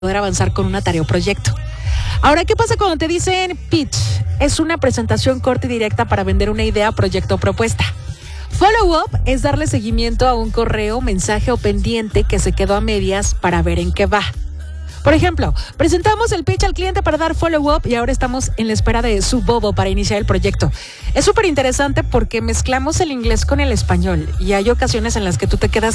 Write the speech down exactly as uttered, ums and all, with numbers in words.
poder avanzar con una tarea o proyecto. Ahora, ¿qué pasa cuando te dicen pitch? Es una presentación corta y directa para vender una idea, proyecto o propuesta. Follow-up es darle seguimiento a un correo, mensaje o pendiente que se quedó a medias para ver en qué va. Por ejemplo, presentamos el pitch al cliente para dar follow-up y ahora estamos en la espera de su bobo para iniciar el proyecto. Es súper interesante porque mezclamos el inglés con el español y hay ocasiones en las que tú te quedas